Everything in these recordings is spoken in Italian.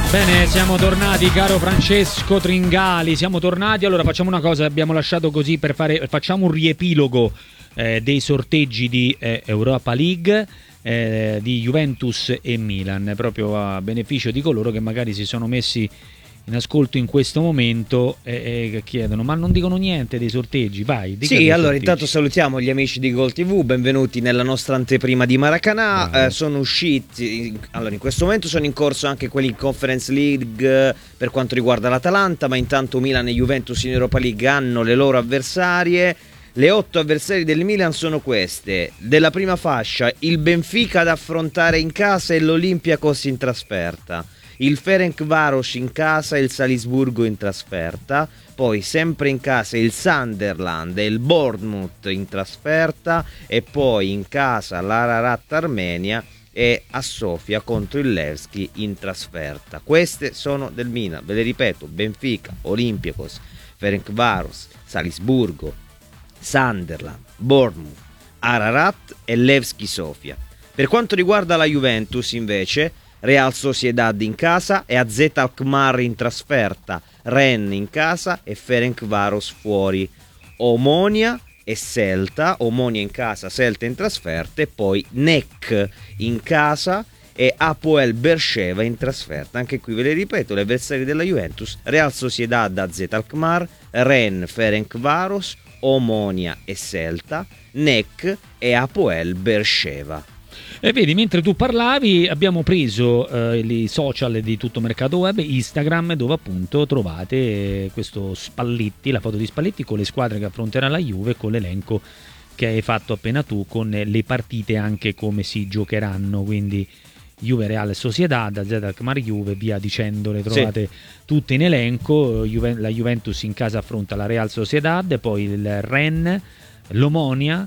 Bene, siamo tornati, caro Francesco Tringali, siamo tornati. Allora facciamo una cosa, abbiamo lasciato così facciamo un riepilogo dei sorteggi di Europa League, di Juventus e Milan, proprio a beneficio di coloro che magari si sono messi in ascolto in questo momento e chiedono ma non dicono niente dei sorteggi. Vai, dica. Sì, allora sorteggi. intanto salutiamo gli amici di Gol TV, benvenuti nella nostra anteprima di Maracanã. Sono usciti, allora in questo momento sono in corso anche quelli in Conference League per quanto riguarda l'Atalanta, ma intanto Milan e Juventus in Europa League hanno le loro avversarie. Le 8 avversarie del Milan sono queste: della prima fascia il Benfica da affrontare in casa e l'Olympiacos in trasferta, il Ferencváros in casa e il Salisburgo in trasferta, poi sempre in casa il Sunderland e il Bournemouth in trasferta, e poi in casa l'Ararat Armenia e a Sofia contro il Levski in trasferta. Queste sono del Milan, ve le ripeto: Benfica, Olympiacos, Ferencváros, Salisburgo, Sunderland, Bournemouth, Ararat e Levski Sofia. Per quanto riguarda la Juventus invece, Real Sociedad in casa e AZ Alkmaar in trasferta, Rennes in casa e Ferencváros fuori, Omonia e Celta, Omonia in casa, Celta in trasferta, e poi NEC in casa e Hapoel Beersheva in trasferta. Anche qui ve le ripeto: le avversarie della Juventus: Real Sociedad, AZ Alkmaar, Rennes, Ferencváros, Omonia e Celta, NEC e Hapoel Beersheva. E vedi, mentre tu parlavi abbiamo preso i social di Tutto Mercato Web, Instagram, dove appunto trovate questo Spalletti, la foto di Spalletti con le squadre che affronterà la Juve, con l'elenco che hai fatto appena tu, con le partite anche come si giocheranno, quindi Juve, Real Sociedad, AZ Alkmaar, Juve, via dicendo, le trovate tutte in elenco. La Juventus in casa affronta la Real Sociedad, poi il Rennes, l'Omonia,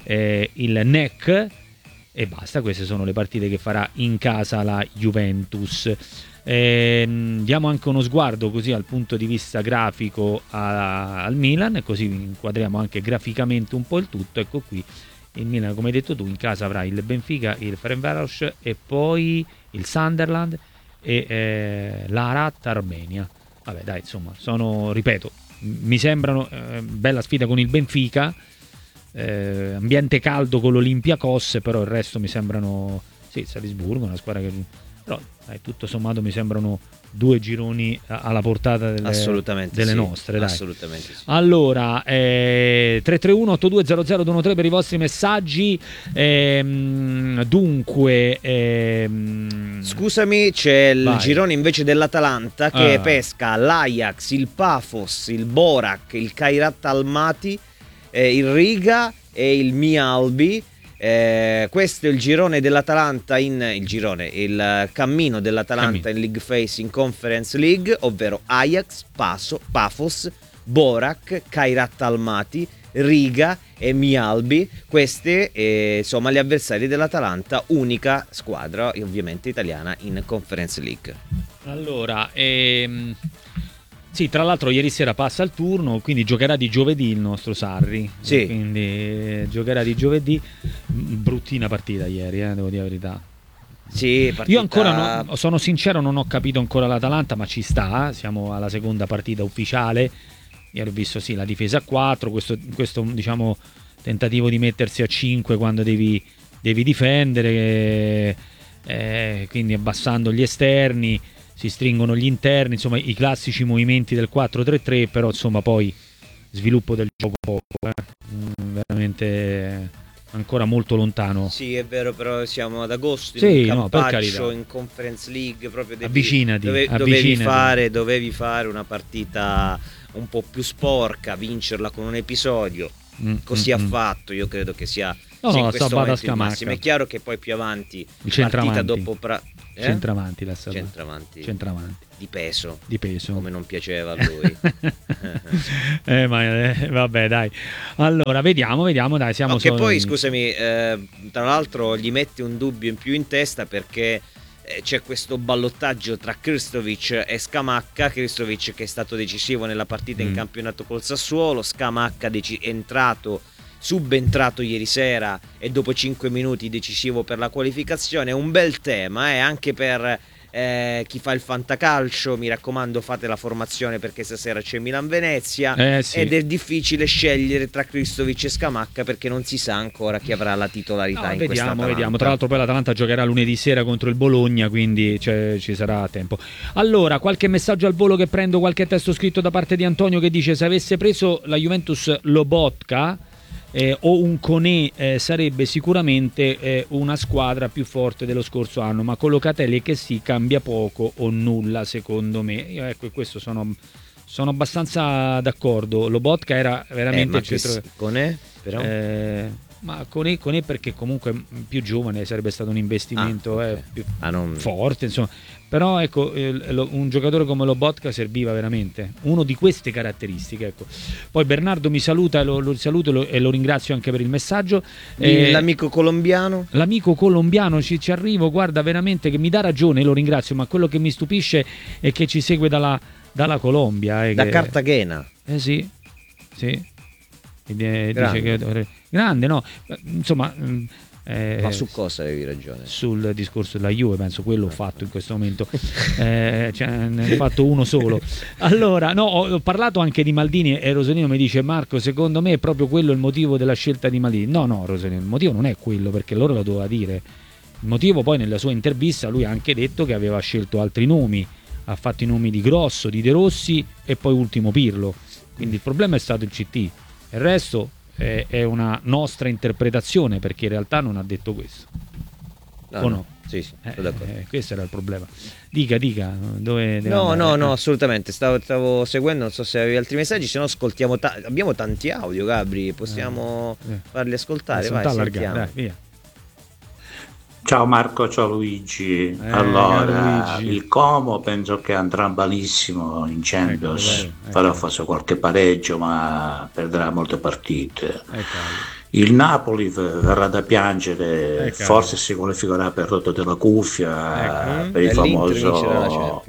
il NEC e basta. Queste sono le partite che farà in casa la Juventus. Diamo anche uno sguardo così al punto di vista grafico al Milan, così inquadriamo anche graficamente un po' il tutto. Ecco qui il Milan, come hai detto tu, in casa avrà il Benfica, il Ferencváros e poi il Sunderland e l'Ararat Armenia. Vabbè dai, insomma, ripeto, mi sembrano bella sfida con il Benfica, ambiente caldo con l'Olympiacos, però il resto mi sembrano, sì, Salisburgo, una squadra che però tutto sommato mi sembrano due gironi alla portata delle nostre, dai. Assolutamente sì. Allora 331 8200 213 per i vostri messaggi. Dunque scusami, c'è il girone invece dell'Atalanta che pesca l'Ajax, il Pafos, il Borak, il Kairat Almaty, il Riga e il Mialbi. Questo è il girone dell'Atalanta il cammino dell'Atalanta in League Phase in Conference League, ovvero Ajax, Pafos, Borak, Kairat Almaty, Riga e Mialbi. Queste insomma le avversarie dell'Atalanta, unica squadra ovviamente italiana in Conference League. Allora sì, tra l'altro ieri sera passa il turno, quindi giocherà di giovedì il nostro Sarri. Sì. Quindi giocherà di giovedì. Bruttina partita ieri, devo dire la verità. Sì, partita... Io ancora sono sincero, non ho capito ancora l'Atalanta, ma ci sta. Siamo alla seconda partita ufficiale. Ieri ho visto la difesa a 4, questo diciamo tentativo di mettersi a 5 quando devi difendere, quindi abbassando gli esterni. Si stringono gli interni, insomma i classici movimenti del 4-3-3, però insomma poi sviluppo del gioco poco, veramente ancora molto lontano. Sì, è vero, però siamo ad agosto, in campaccio, in Conference League, proprio dovevi fare una partita un po' più sporca, vincerla con un episodio, così ha fatto. Io credo che sia in questo momento il massimo. È chiaro che poi più avanti, partita dopo centravanti di peso, come non piaceva a lui. Vabbè dai, allora vediamo dai, siamo che poi scusami, tra l'altro gli mette un dubbio in più in testa, perché c'è questo ballottaggio tra Krstovic e Scamacca. Krstovic che è stato decisivo nella partita in campionato col Sassuolo, Scamacca subentrato ieri sera e dopo 5 minuti decisivo per la qualificazione. È un bel tema anche per chi fa il fantacalcio, mi raccomando, fate la formazione perché stasera c'è Milan-Venezia, sì. ed è difficile scegliere tra Krstovic e Scamacca perché non si sa ancora chi avrà la titolarità in questa Atalanta. Vediamo. Tra l'altro poi l'Atalanta giocherà lunedì sera contro il Bologna, quindi ci sarà tempo. Allora, qualche messaggio al volo che prendo, qualche testo scritto da parte di Antonio che dice: se avesse preso la Juventus Lobotka o un Koné sarebbe sicuramente una squadra più forte dello scorso anno, ma con Locatelli che si cambia poco o nulla secondo me. Io ecco, questo sono abbastanza d'accordo. Lobotka era veramente Koné però ma Koné perché comunque più giovane, sarebbe stato un investimento okay. più forte, insomma. Però ecco, un giocatore come Lobotka serviva veramente, uno di queste caratteristiche, ecco. Poi Bernardo mi saluta, lo saluto e lo ringrazio anche per il messaggio. L'amico colombiano ci arrivo, guarda, veramente che mi dà ragione, lo ringrazio, ma quello che mi stupisce è che ci segue dalla Colombia, da Cartagena. Sì. Dice che grande, no? Insomma, ma su cosa avevi ragione? Sul discorso della Juve, penso quello ho fatto in questo momento. Ne ho fatto uno solo. Allora, no, ho parlato anche di Maldini e Rosolino mi dice: Marco, secondo me è proprio quello il motivo della scelta di Maldini. No, Rosolino, il motivo non è quello, perché loro lo doveva dire. Il motivo, poi, nella sua intervista lui ha anche detto che aveva scelto altri nomi, ha fatto i nomi di Grosso, di De Rossi e poi ultimo Pirlo. Quindi il problema è stato il CT. Il resto è una nostra interpretazione, perché in realtà non ha detto questo. No? Sì, sono d'accordo. Questo era il problema. Dica dove no, assolutamente, stavo seguendo, non so se avevi altri messaggi, se no ascoltiamo abbiamo tanti audio, Gabri, possiamo farli ascoltare, vai, sentiamo. Dai, via. Ciao Marco, ciao Luigi. Allora, Luigi. Il Como penso che andrà malissimo in Champions, farà forse qualche pareggio, ma perderà molte partite. Il Napoli verrà da piangere, forse si qualificherà per rotto della cuffia, per il famoso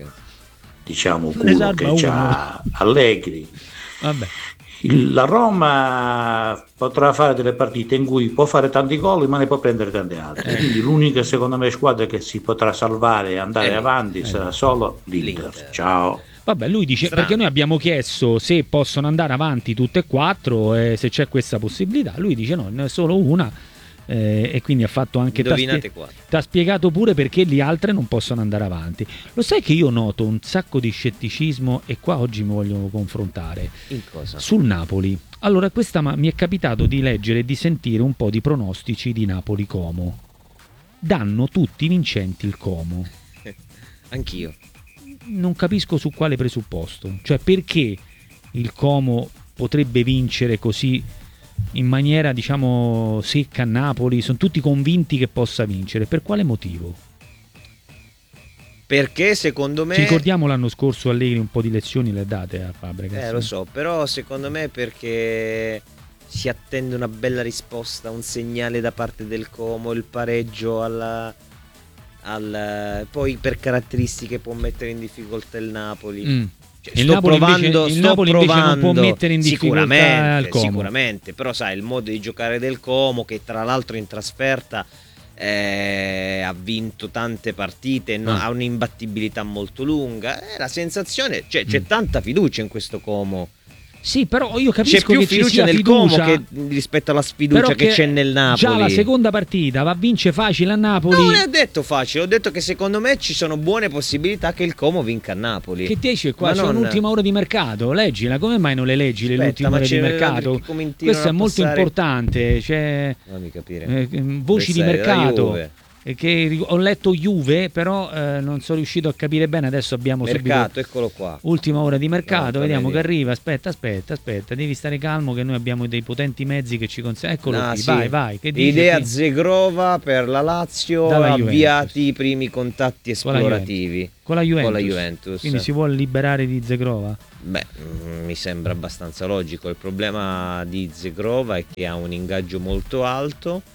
culo che c'ha Allegri. Vabbè. La Roma potrà fare delle partite in cui può fare tanti gol ma ne può prendere tante altre, quindi l'unica secondo me squadra che si potrà salvare e andare avanti sarà solo l'Inter. Ciao. Vabbè, lui dice, perché noi abbiamo chiesto se possono andare avanti tutte e quattro, se c'è questa possibilità, lui dice no, ne è solo una, e quindi ha fatto anche t'ha spiegato pure perché le altre non possono andare avanti. Lo sai che io noto un sacco di scetticismo, e qua oggi mi voglio confrontare in cosa? Sul Napoli. Allora, mi è capitato di leggere e di sentire un po' di pronostici di Napoli-Como. Danno tutti vincenti il Como. Anch'io non capisco su quale presupposto, cioè perché il Como potrebbe vincere così in maniera diciamo secca a Napoli. Sono tutti convinti che possa vincere, per quale motivo? Perché secondo me, ci ricordiamo l'anno scorso Allegri un po' di lezioni le date a Fabregas. Lo so, però secondo me perché si attende una bella risposta, un segnale da parte del Como, il pareggio poi per caratteristiche può mettere in difficoltà il Napoli. Il Napoli invece non può mettere in difficoltà il Como. Sicuramente, però sai, il modo di giocare del Como, che tra l'altro in trasferta ha vinto tante partite, ha un'imbattibilità molto lunga, la sensazione, c'è tanta fiducia in questo Como. Sì, però io capisco c'è più che fiducia nel Como che rispetto alla sfiducia che c'è nel Napoli. Già la seconda partita va a vincere facile a Napoli. Non è detto facile, ho detto che secondo me ci sono buone possibilità che il Como vinca a Napoli. Che dici qua? C'è un'ultima ora di mercato, leggila, come mai non le leggi le ultime ore di mercato? Questo è molto importante, c'è voci di mercato. Che ho letto Juve, però non sono riuscito a capire bene. Adesso abbiamo mercato, eccolo qua. Ultima ora di mercato, vediamo che arriva. Aspetta, devi stare calmo che noi abbiamo dei potenti mezzi che ci consentono. Eccolo qui, sì. Vai. Che dici? Idea Zegrova per la Lazio, avviati i primi contatti esplorativi con la Juventus. Quindi si vuole liberare di Zegrova? Beh, mi sembra abbastanza logico. Il problema di Zegrova è che ha un ingaggio molto alto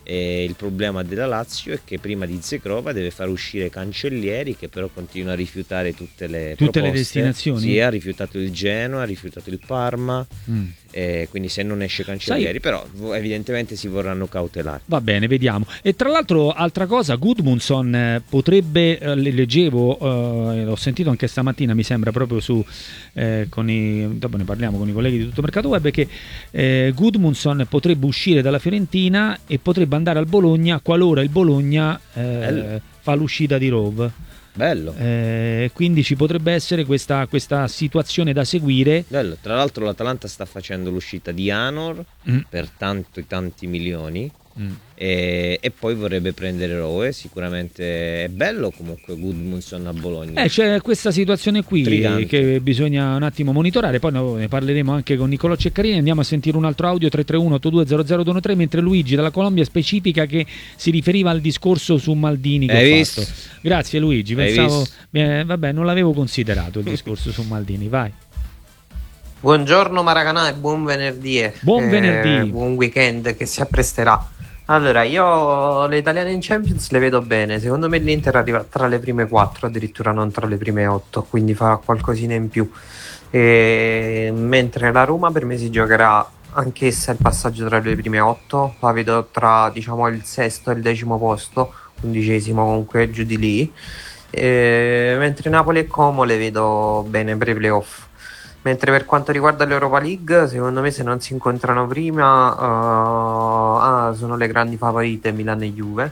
il problema della Lazio è che prima di Zekrova deve far uscire Cancellieri, che però continua a rifiutare tutte le destinazioni. Sì, ha rifiutato il Genoa, ha rifiutato il Parma, quindi se non esce Cancellieri, però evidentemente si vorranno cautelare. Va bene, vediamo. E tra l'altro, altra cosa, Gudmundsson potrebbe, leggevo, l'ho sentito anche stamattina, mi sembra proprio su dopo ne parliamo con i colleghi di Tutto Mercato Web, che Gudmundsson potrebbe uscire dalla Fiorentina e potrebbe andare al Bologna qualora il Bologna fa l'uscita di Rove. Bello. Quindi ci potrebbe essere questa situazione da seguire. Bello. Tra l'altro l'Atalanta sta facendo l'uscita di Anor per tanti milioni e poi vorrebbe prendere Rowe. Sicuramente è bello comunque Gudmundsson a Bologna. C'è questa situazione qui Trigante. che bisogna un attimo monitorare, poi ne parleremo anche con Niccolò Ceccarini. Andiamo a sentire un altro audio 331-8200-213, mentre Luigi dalla Colombia specifica che si riferiva al discorso su Maldini che Hai ho visto? fatto. Grazie Luigi, pensavo vabbè, non l'avevo considerato il discorso su Maldini. Vai. Buongiorno Maracanà e buon venerdì. Buon venerdì. Buon weekend che si appresterà. Allora, io le italiane in Champions le vedo bene. Secondo me l'Inter arriva tra le prime 4, addirittura non tra le prime 8, quindi fa qualcosina in più. Mentre la Roma per me si giocherà anch'essa il passaggio tra le prime 8, la vedo tra diciamo il sesto e il 10° posto, 11° comunque giù di lì. Mentre Napoli e Como le vedo bene per i playoff. Mentre per quanto riguarda l'Europa League, secondo me se non si incontrano prima sono le grandi favorite Milan e Juve,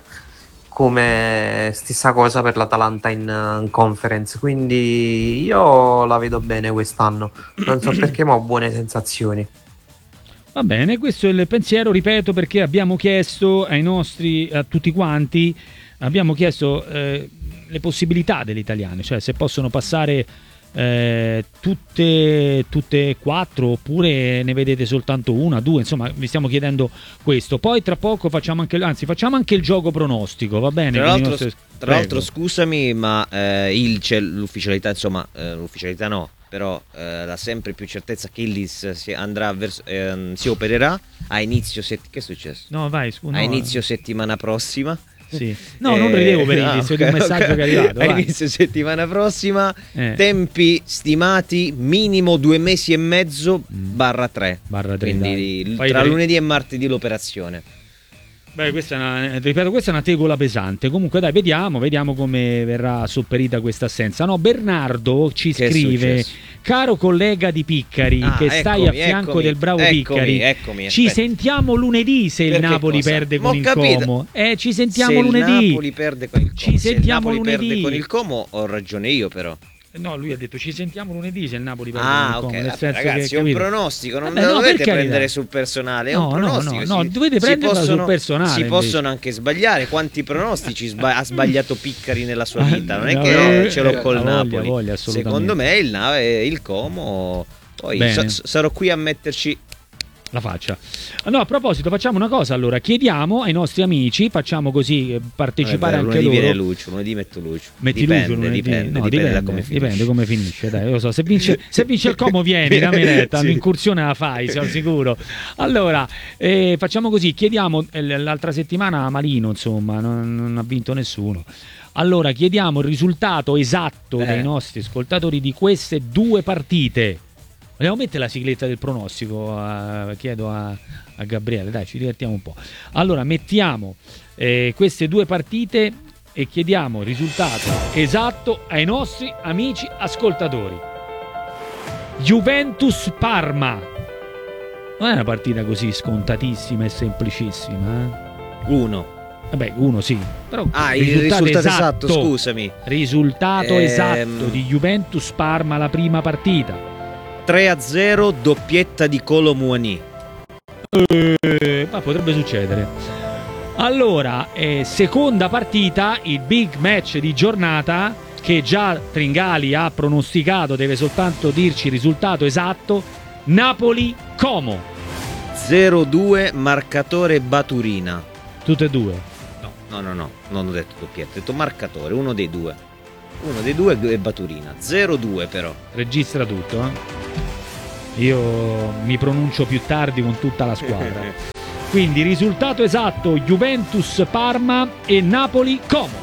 come stessa cosa per l'Atalanta in Conference, quindi io la vedo bene quest'anno, non so perché ma ho buone sensazioni. Va bene, questo è il pensiero, ripeto, perché abbiamo chiesto a tutti quanti, abbiamo chiesto le possibilità delle italiane, cioè se possono passare tutte e 4 oppure ne vedete soltanto una, 2, insomma vi stiamo chiedendo questo. Poi tra poco facciamo anche il gioco pronostico, va bene? Tra l'altro scusami, ma c'è l'ufficialità, insomma l'ufficialità no, però la sempre più certezza che Illis si opererà a inizio che è successo? No, vai, a inizio settimana prossima. Sì. No, non ridevo per Illis, di un messaggio che è arrivato. A inizio settimana prossima, tempi stimati minimo 2 mesi e mezzo /3. Quindi tra lunedì e martedì l'operazione. Beh, questa è una tegola pesante. Comunque dai, vediamo come verrà sopperita questa assenza. No, Bernardo ci scrive: caro collega di Piccari, che stai a fianco del bravo Piccari, ci sentiamo lunedì se il Napoli perde con il Como. Ci sentiamo lunedì. Se il Napoli perde con il Como. Ci sentiamo se il Napoli lunedì. Perde con il Como, ho ragione io però. No, lui ha detto ci sentiamo lunedì se il Napoli perde con il Como. Nel senso ragazzi, che, è un pronostico, non lo dovete prendere sul personale. È un pronostico. No, dovete prenderlo sul personale. Si possono anche sbagliare. Quanti pronostici ha sbagliato Piccari nella sua vita? Non è che ce l'ho col Napoli. Secondo me il Como. Poi sarò qui a metterci la faccia. No, a proposito, facciamo una cosa allora, chiediamo ai nostri amici, facciamo così partecipare anche loro. Lunedì metto Lucio. Dipende come finisce, dai, lo so, se vince il Como vieni, dammi retta, un'incursione la fai, sono sicuro. Allora, facciamo così, chiediamo l'altra settimana Malino, insomma, non ha vinto nessuno. Allora, chiediamo il risultato esatto dei nostri ascoltatori di queste 2 partite. Vogliamo mettere la sigletta del pronostico? Chiedo a Gabriele, dai, ci divertiamo un po'. Allora, mettiamo queste 2 partite e chiediamo il risultato esatto ai nostri amici ascoltatori. Juventus-Parma. Non è una partita così scontatissima e semplicissima. 1. Vabbè, 1 sì. Però il risultato esatto, scusami. Risultato esatto di Juventus-Parma la prima partita. 3-0, doppietta di Kolo Muani. Ma potrebbe succedere. Allora, seconda partita, il big match di giornata che già Tringali ha pronosticato, deve soltanto dirci il risultato esatto. Napoli-Como. 0-2, marcatore Baturina. Tutte e 2? No, non ho detto doppietta, ho detto marcatore, uno dei due è Baturina. 0-2 però. Registra tutto, Io mi pronuncio più tardi con tutta la squadra. Quindi risultato esatto: Juventus Parma e Napoli Como.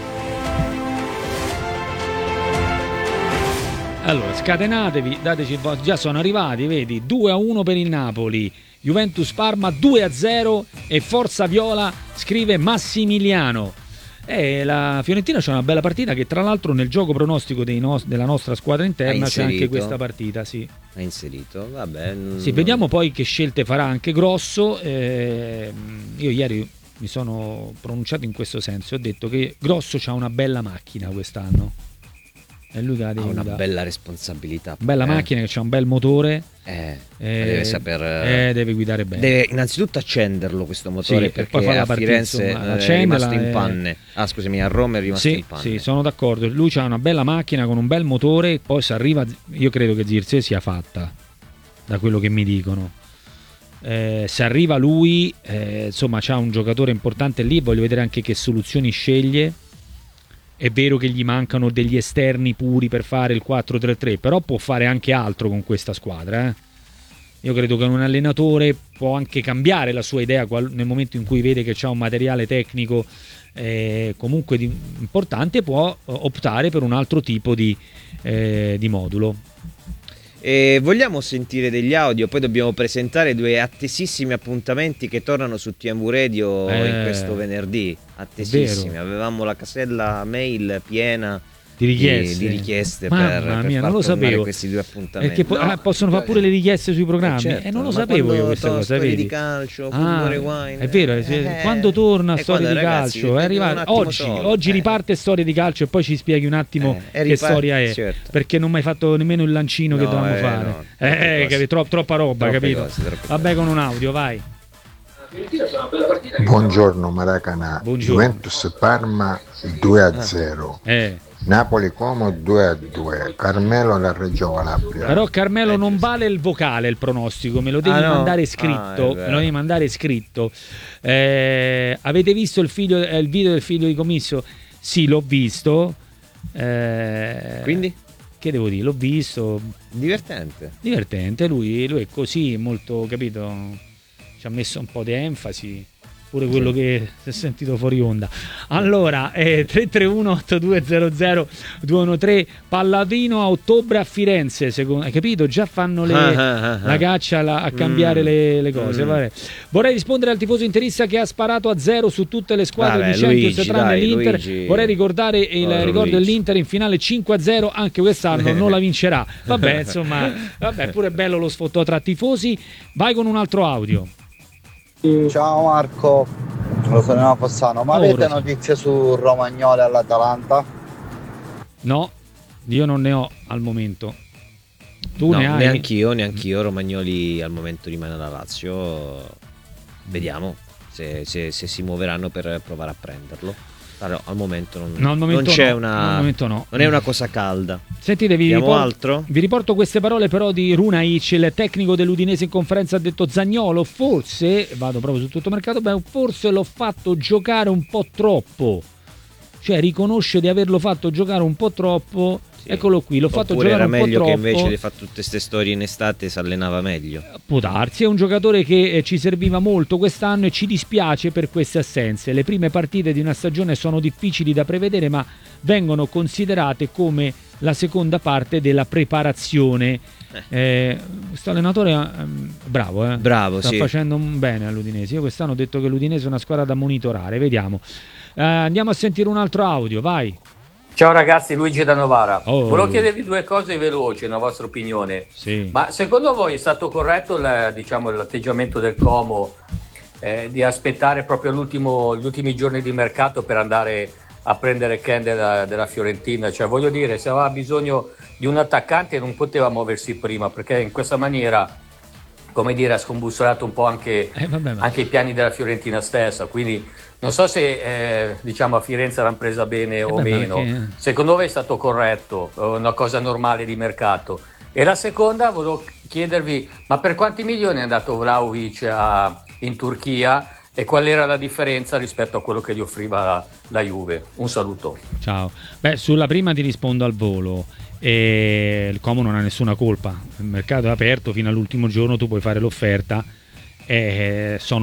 Allora, scatenatevi, dateci, già sono arrivati, vedi, 2-1 per il Napoli, Juventus Parma 2-0 e Forza Viola, scrive Massimiliano. La Fiorentina c'è una bella partita che tra l'altro nel gioco pronostico della nostra squadra interna c'è anche questa partita, sì. Ha inserito, vabbè. Sì, vediamo poi che scelte farà anche Grosso. Io ieri mi sono pronunciato in questo senso, ho detto che Grosso c'ha una bella macchina quest'anno. E lui ha una bella responsabilità. Bella macchina che c'ha un bel motore. Deve saper. Deve guidare bene. Deve innanzitutto accenderlo questo motore, perché poi a Firenze è rimasto in panne. Scusami, a Roma è rimasto in panne. Sì, sono d'accordo. Lui c'ha una bella macchina con un bel motore. Poi se arriva, io credo che Zirze sia fatta, da quello che mi dicono. Se arriva lui, insomma, c'ha un giocatore importante lì. Voglio vedere anche che soluzioni sceglie. È vero che gli mancano degli esterni puri per fare il 4-3-3, però può fare anche altro con questa squadra. Io credo che un allenatore può anche cambiare la sua idea nel momento in cui vede che c'ha un materiale tecnico comunque importante, può optare per un altro tipo di modulo. Vogliamo sentire degli audio, poi dobbiamo presentare due attesissimi appuntamenti che tornano su TMV Radio in questo venerdì. Attesissimi, avevamo la casella mail piena di richieste per non lo sapevo. Questi due appuntamenti. Perché possono fare pure le richieste sui programmi. Certo, non lo sapevo io questa cosa. Storie di calcio, Rewind. È vero, quando torna Storia di Calcio è arrivato oggi riparte Storia di Calcio e poi ci spieghi un attimo che storia è, certo. Perché non mi hai fatto nemmeno il lancino che dovevamo fare. Troppa roba, capito? Vabbè, con un audio, vai. Buongiorno Maracanà. Juventus Parma 2-0. Napoli Como 2-2. Carmelo da Reggio Calabria. Però Carmelo non vale il vocale, il pronostico, me lo devi mandare scritto. Me lo devi mandare scritto. Avete visto il video del figlio di Commisso? Sì, l'ho visto. Quindi? Che devo dire? L'ho visto. Divertente. Lui è così, molto, capito? Ci ha messo un po' di enfasi, pure quello che si è sentito fuori onda. Allora, 331-8200-213, Palladino a ottobre a Firenze, hai capito? Già fanno la caccia a cambiare le cose. Vabbè. Vorrei rispondere al tifoso interista che ha sparato a 0 su tutte le squadre di Champions tranne l'Inter. Luigi. Vorrei ricordare il ricordo dell'Inter in finale 5-0, anche quest'anno non la vincerà. Vabbè, insomma, pure bello lo sfottò tra tifosi. Vai con un altro audio. Ciao Marco, sono Fossano, ma avete notizie su Romagnoli all'Atalanta? No, io non ne ho al momento. Tu ne hai? Neanch'io. Romagnoli al momento rimane alla Lazio. Vediamo se si muoveranno per provare a prenderlo. Allora, al momento non c'è non è una cosa calda. Sentite, vi riporto queste parole però di Runaic, il tecnico dell'Udinese in conferenza. Ha detto: Zaniolo, forse, vado proprio su tutto mercato, forse l'ho fatto giocare un po' troppo. Cioè riconosce di averlo fatto giocare un po' troppo. Sì. Eccolo qui, l'ho fatto giocare un po' troppo. Era meglio che invece di fare tutte queste storie in estate si allenava meglio. Può darsi, è un giocatore che ci serviva molto quest'anno e ci dispiace per queste assenze. Le prime partite di una stagione sono difficili da prevedere, ma vengono considerate come la seconda parte della preparazione. Questo allenatore bravo, sta facendo bene all'Udinese. Io quest'anno ho detto che l'Udinese è una squadra da monitorare, vediamo. Andiamo a sentire un altro audio, vai. Ciao ragazzi, Luigi da Novara. Volevo chiedervi due cose veloci, una vostra opinione. Sì. Ma secondo voi è stato corretto l'atteggiamento del Como di aspettare proprio gli ultimi giorni di mercato per andare a prendere Ken della Fiorentina? Cioè, voglio dire, se aveva bisogno di un attaccante non poteva muoversi prima, perché in questa maniera, come dire, ha scombussolato un po' anche i piani della Fiorentina stessa. Quindi non so se a Firenze l'hanno presa bene o meno. Secondo voi è stato corretto, una cosa normale di mercato? E la seconda, volevo chiedervi, ma per quanti milioni è andato Vlahovic in Turchia e qual era la differenza rispetto a quello che gli offriva la Juve? Un saluto. Ciao. Sulla prima ti rispondo al volo. Il Como non ha nessuna colpa, il mercato è aperto fino all'ultimo giorno, tu puoi fare l'offerta. Sono